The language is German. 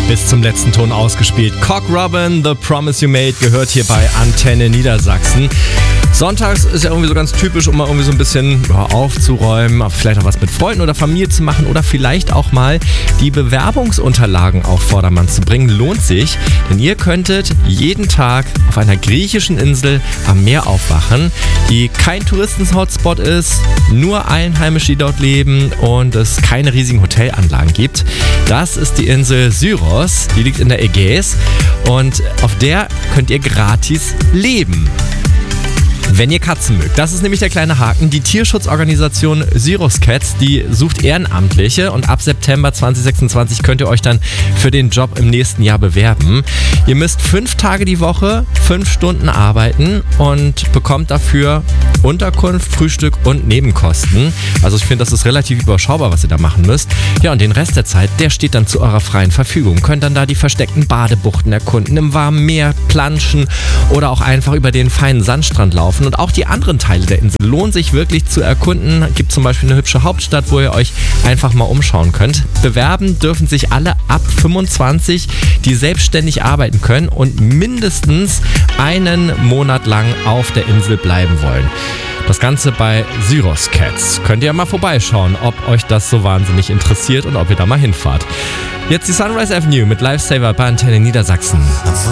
bis zum letzten Ton ausgespielt. Cock Robin, The Promise You Made, gehört hier bei Antenne Niedersachsen. Sonntags ist ja irgendwie so ganz typisch, um mal irgendwie so ein bisschen aufzuräumen, vielleicht auch was mit Freunden oder Familie zu machen oder vielleicht auch mal die Bewerbungsunterlagen auf Vordermann zu bringen. Lohnt sich, denn ihr könntet jeden Tag auf einer griechischen Insel am Meer aufwachen, die kein Touristen-Hotspot ist, nur Einheimische, die dort leben und es keine riesigen Hotelanlagen gibt. Das ist die Insel Syros, die liegt in der Ägäis und auf der könnt ihr gratis leben. Wenn ihr Katzen mögt. Das ist nämlich der kleine Haken. Die Tierschutzorganisation Syros Cats, die sucht Ehrenamtliche und ab September 2026 könnt ihr euch dann für den Job im nächsten Jahr bewerben. Ihr müsst 5 Tage die Woche, 5 Stunden arbeiten und bekommt dafür Unterkunft, Frühstück und Nebenkosten. Also ich finde, das ist relativ überschaubar, was ihr da machen müsst. Ja, und den Rest der Zeit, der steht dann zu eurer freien Verfügung. Könnt dann da die versteckten Badebuchten erkunden, im warmen Meer planschen oder auch einfach über den feinen Sandstrand laufen. Und auch die anderen Teile der Insel lohnen sich wirklich zu erkunden. Es gibt zum Beispiel eine hübsche Hauptstadt, wo ihr euch einfach mal umschauen könnt. Bewerben dürfen sich alle ab 25, die selbstständig arbeiten können und mindestens einen Monat lang auf der Insel bleiben wollen. Das Ganze bei Syros Cats. Könnt ihr mal vorbeischauen, ob euch das so wahnsinnig interessiert und ob ihr da mal hinfahrt. Jetzt die Sunrise Avenue mit Lifesaver bei Antenne Niedersachsen.